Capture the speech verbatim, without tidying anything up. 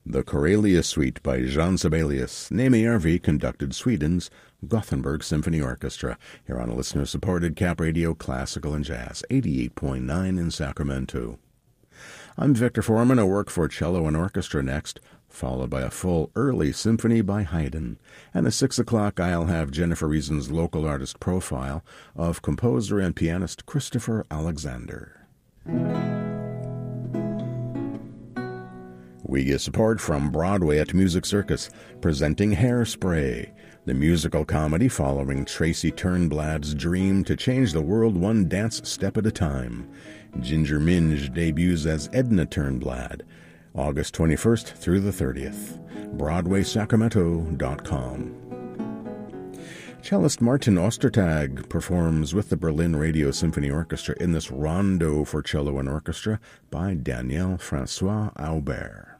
The Corelia Suite by Jean Sibelius, Nemi Järvi conducted Sweden's Gothenburg Symphony Orchestra, here on a listener-supported Cap Radio Classical and Jazz, eighty-eight point nine in Sacramento. I'm Victor Foreman. I work for cello and orchestra next, followed by a full early symphony by Haydn. And at six o'clock, I'll have Jennifer Reason's local artist profile of composer and pianist Christopher Alexander. We get support from Broadway at Music Circus, presenting Hairspray, the musical comedy following Tracy Turnblad's dream to change the world one dance step at a time. Ginger Minge debuts as Edna Turnblad, August twenty-first through the thirtieth. Broadway Sacramento dot com. Cellist Martin Ostertag performs with the Berlin Radio Symphony Orchestra in this Rondo for Cello and Orchestra by Daniel Francois Aubert.